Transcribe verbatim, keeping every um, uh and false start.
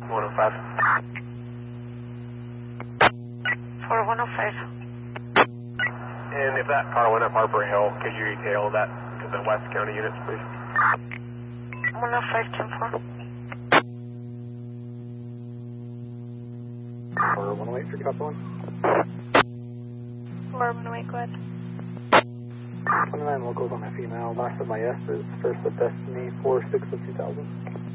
one oh five. four one oh five. And if that car went up Harper Hill, could you detail that to the West County units, please? one oh five ten four. Or one oh eight for Cup one. four one oh eight, go ahead. twenty-nine locals on my female. Last of my S is first of Destiny four six of two thousand.